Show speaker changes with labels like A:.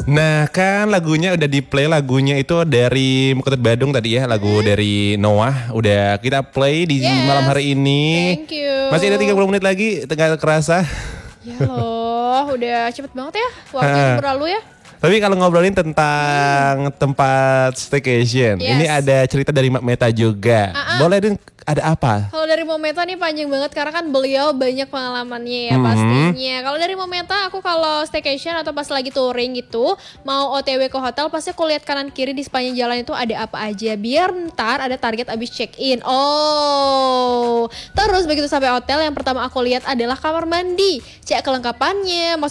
A: Nah kan lagunya udah di play, lagunya itu dari Mukutut Badung tadi ya, lagu dari Noah. Udah kita play di malam hari ini.
B: Thank you.
A: Masih ada 30 menit lagi, tengah kerasa.
B: Ya loh, udah cepet banget ya waktunya berlalu ya.
A: Tapi kalau ngobrolin tentang tempat staycation, ini ada cerita dari Mak Meta juga. Boleh dong, ada apa?
B: Kalau dari Mometa nih panjang banget karena kan beliau banyak pengalamannya ya pastinya. Kalau dari Mometa aku kalau staycation atau pas lagi touring gitu mau OTW ke hotel pasti aku lihat kanan kiri di sepanjang jalan itu ada apa aja biar ntar ada target abis check in. Terus begitu sampai hotel yang pertama aku lihat adalah kamar mandi, cek kelengkapannya.